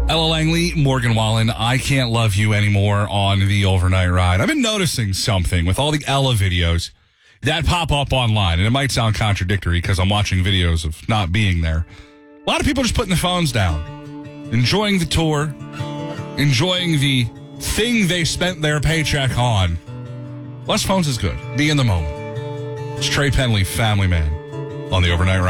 Ella Langley, Morgan Wallen, I Can't Love You Anymore on the overnight ride. I've been noticing something with all the Ella videos that pop up online, and it might sound contradictory because I'm watching videos of not being there. A lot of people just putting the phones down, enjoying the tour, enjoying the thing they spent their paycheck on. Less phones is good. Be in the moment. It's Trey Penley, Family Man, on the overnight ride.